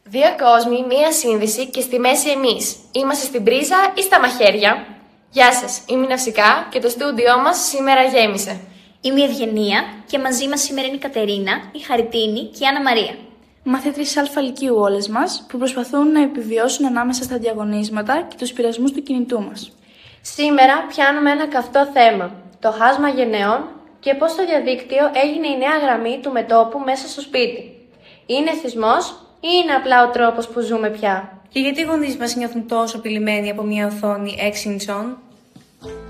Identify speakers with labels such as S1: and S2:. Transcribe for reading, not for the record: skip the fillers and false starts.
S1: Δύο κόσμοι, μία σύνδεση και στη μέση εμείς. Είμαστε στην πρίζα ή στα μαχαίρια. Γεια σας, είμαι η Ναυσικά και το στούντιό μας σήμερα γέμισε.
S2: Είμαι η Ευγενία και μαζί μας σήμερα είναι η Κατερίνα, η Χαριτίνη και η Άννα Μαρία.
S3: Μαθήτριες Α Λυκείου όλες μας που προσπαθούν να επιβιώσουν ανάμεσα στα διαγωνίσματα και τους πειρασμούς του κινητού μας.
S4: Σήμερα πιάνουμε ένα καυτό θέμα, το χάσμα γενναιών και πώς το διαδίκτυο έγινε η νέα γραμμή του μετώπου μέσα στο σπίτι. Είναι εθισμός ή είναι απλά ο τρόπος που ζούμε πια?
S5: Και γιατί οι γονείς μας νιώθουν τόσο απειλημένοι από μια οθόνη 6 ιντσών?